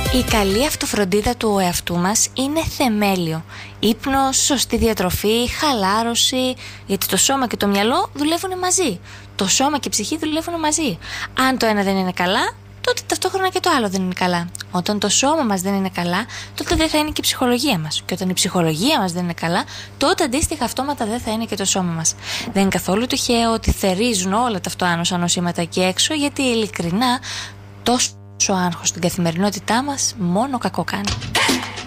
Η καλή αυτοφροντίδα του εαυτού μας είναι θεμέλιο. Ύπνος, σωστή διατροφή, χαλάρωση, γιατί το σώμα και το μυαλό δουλεύουν μαζί. Το σώμα και η ψυχή δουλεύουν μαζί. Αν το ένα δεν είναι καλά, τότε ταυτόχρονα και το άλλο δεν είναι καλά. Όταν το σώμα μας δεν είναι καλά, τότε δεν θα είναι και η ψυχολογία μας. Και όταν η ψυχολογία μας δεν είναι καλά, τότε αντίστοιχα αυτόματα δεν θα είναι και το σώμα μας. Δεν είναι καθόλου τυχαίο ότι θερίζουν όλα τα αυτοάνωσα νοσήματα εκεί έξω, γιατί ειλικρινά τόσο άγχος στην καθημερινότητά μας μόνο κακό κάνει.